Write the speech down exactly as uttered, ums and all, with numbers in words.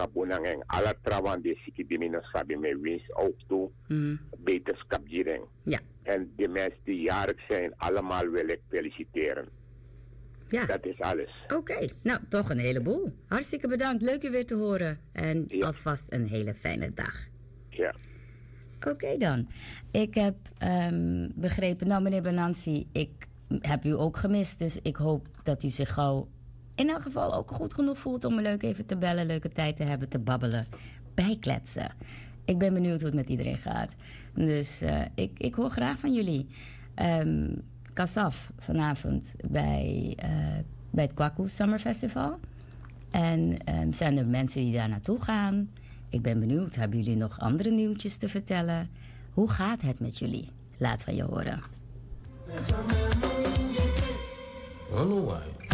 kapunang en ala trawan de siki di mino sabi me wins ook toe. Mm. Beterschap jiring. Ja. En de mensen die jarig zijn, allemaal wil ik feliciteren. Ja. Dat is alles. Oké, okay. Nou toch een heleboel. Hartstikke bedankt, leuk u weer te horen. En ja. alvast een hele fijne dag. Ja. Oké okay dan. Ik heb um, begrepen, nou meneer Benansi, ik heb u ook gemist. Dus ik hoop dat u zich gauw in elk geval ook goed genoeg voelt om me leuk even te bellen, leuke tijd te hebben, te babbelen, bijkletsen. Ik ben benieuwd hoe het met iedereen gaat. Dus uh, ik, ik hoor graag van jullie. Um, Kasaf vanavond bij, uh, bij het Kwaku Summer Festival. En um, zijn er mensen die daar naartoe gaan? Ik ben benieuwd. Hebben jullie nog andere nieuwtjes te vertellen? Hoe gaat het met jullie? Laat van je horen. Run away.